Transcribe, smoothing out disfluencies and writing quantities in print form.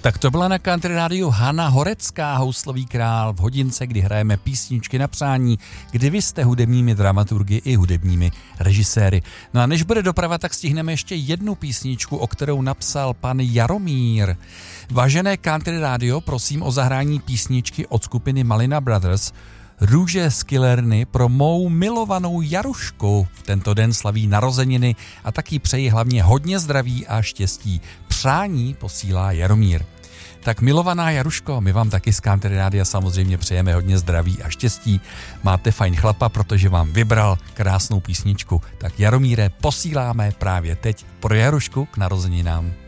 Tak to byla na Country Rádiu Hana Horecká, houslový král, v hodince, kdy hrajeme písničky na přání, kdy vy jste hudebními dramaturgy i hudebními režiséry. No a než bude doprava, tak stihneme ještě jednu písničku, o kterou napsal pan Jaromír. Vážené Country Rádio, prosím o zahrání písničky od skupiny Malina Brothers Růže z Killerny pro mou milovanou Jarušku. V tento den slaví narozeniny a taky přeji hlavně hodně zdraví a štěstí. Přání posílá Jaromír. Tak milovaná Jaruško, my vám taky z Country Rádia samozřejmě přejeme hodně zdraví a štěstí. Máte fajn chlapa, protože vám vybral krásnou písničku. Tak Jaromíre, posíláme právě teď pro Jarušku k narozeninám.